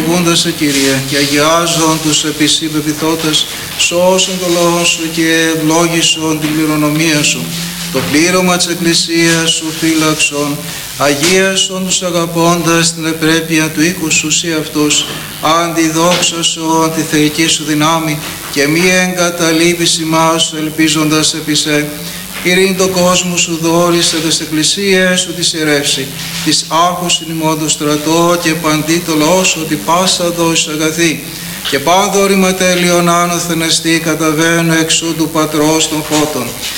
ευλογούντας σε Κύριε και αγιάζον τους επισύπεπιθώτες, σώσον το λόγο σου και ευλόγησον την κληρονομία σου. Το πλήρωμα της Εκκλησίας σου φύλαξον, αγίασον τους αγαπώντας την επρέπεια του οίκου σου σε αυτούς, αντιδόξασον τη θεϊκή σου δυνάμει και μη εγκαταλείπεις ημάς ελπίζοντας επί σε. Ειρήνη το κόσμο σου δόρισε τις εκκλησίες σου της ιερεύση, της άρχους ημών το στρατό και παντί το λαό σου ότι πάσα δόση αγαθή. Και πάντο ρήμα τέλειον άνωθεν εστί καταβαίνω εξού του Πατρός των φώτων.